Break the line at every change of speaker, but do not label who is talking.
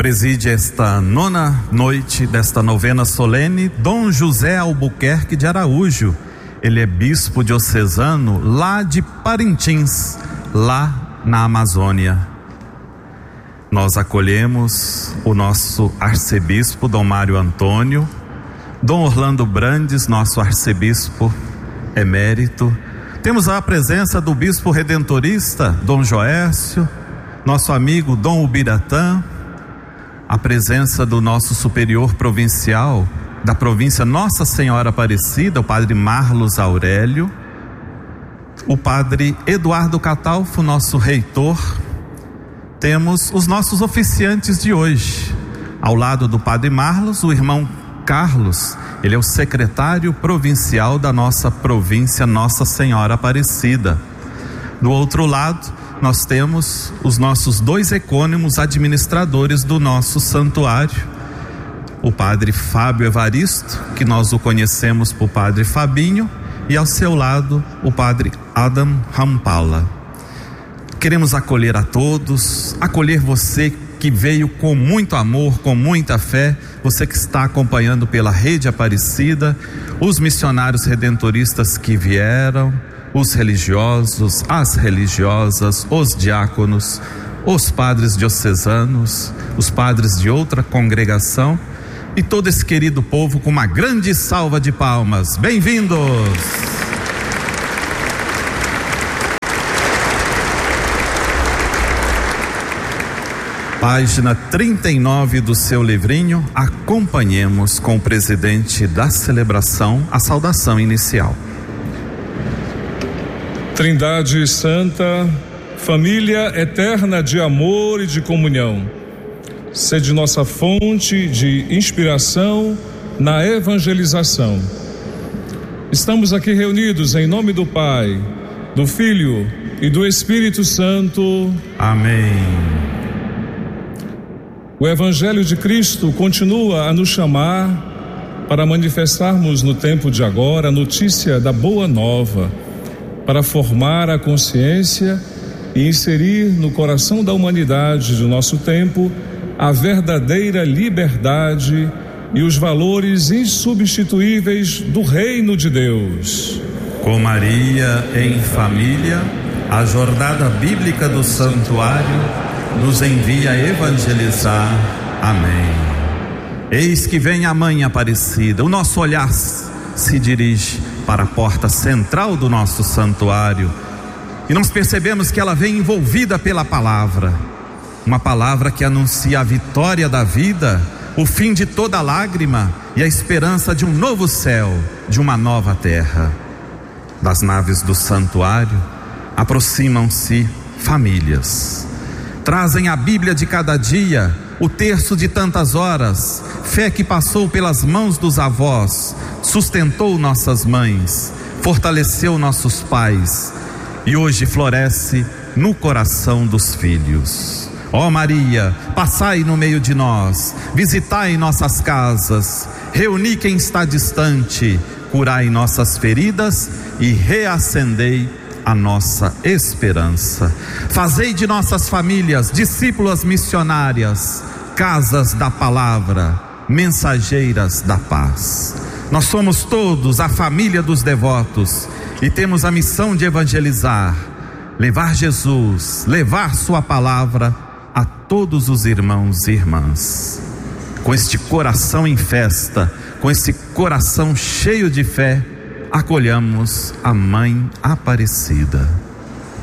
Preside esta nona noite desta novena solene Dom José Albuquerque de Araújo. Ele é bispo diocesano lá de Parintins, lá na Amazônia. Nós acolhemos o nosso arcebispo Dom Mário Antônio, Dom Orlando Brandes, nosso arcebispo emérito. Temos a presença do bispo redentorista Dom Joércio, nosso amigo Dom Ubiratã, a presença do nosso superior provincial da província Nossa Senhora Aparecida, o padre Marlos Aurélio, o padre Eduardo Catalfo, nosso reitor. Temos os nossos oficiantes de hoje. Ao lado do padre Marlos, o irmão Carlos, ele é o secretário provincial da nossa província Nossa Senhora Aparecida. Do outro lado, nós temos os nossos dois ecônimos administradores do nosso santuário, o padre Fábio Evaristo, que nós o conhecemos por padre Fabinho, e ao seu lado o padre Adam Rampala. Queremos acolher a todos, acolher você que veio com muito amor, com muita fé, você que está acompanhando pela Rede Aparecida, os missionários redentoristas que vieram, os religiosos, as religiosas, os diáconos, os padres diocesanos, os padres de outra congregação e todo esse querido povo, com uma grande salva de palmas. Bem-vindos! Página 39 do seu livrinho, acompanhemos com o presidente da celebração a saudação inicial.
Trindade Santa, família eterna de amor e de comunhão, sede nossa fonte de inspiração na evangelização. Estamos aqui reunidos em nome do Pai, do Filho e do Espírito Santo.
Amém.
O Evangelho de Cristo continua a nos chamar para manifestarmos no tempo de agora a notícia da boa nova, para formar a consciência e inserir no coração da humanidade do nosso tempo a verdadeira liberdade e os valores insubstituíveis do reino de Deus.
Com Maria em família, a jornada bíblica do santuário nos envia a evangelizar. Amém. Eis que vem a Mãe Aparecida. O nosso olhar se dirige para a porta central do nosso santuário e nós percebemos que ela vem envolvida pela palavra, uma palavra que anuncia a vitória da vida, o fim de toda lágrima e a esperança de um novo céu, de uma nova terra. Das naves do santuário aproximam-se famílias, trazem a Bíblia de cada dia, o terço de tantas horas, fé que passou pelas mãos dos avós, sustentou nossas mães, fortaleceu nossos pais e hoje floresce no coração dos filhos. Ó Maria, passai no meio de nós, visitai nossas casas, reuni quem está distante, curai nossas feridas e reacendei a nossa esperança. Fazei de nossas famílias discípulas missionárias, casas da palavra, mensageiras da paz. Nós somos todos a família dos devotos e temos a missão de evangelizar, levar Jesus, levar sua palavra a todos os irmãos e irmãs. Com este coração em festa, com esse coração cheio de fé, acolhamos a Mãe Aparecida.